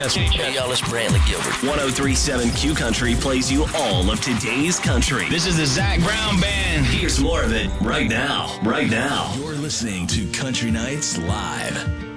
Hey, y'all, it's Bradley Gilbert. 1037 Q Country plays you all of today's country. This is the Zach Brown Band. Here's more of it right now. Right now. You're listening to Country Nights Live.